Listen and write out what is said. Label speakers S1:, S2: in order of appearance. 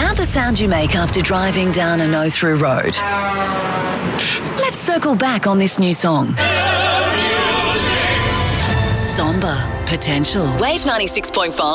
S1: Now the sound you make after driving down a no-through road. Let's circle back on this new song. Somber potential. Wave 96.5.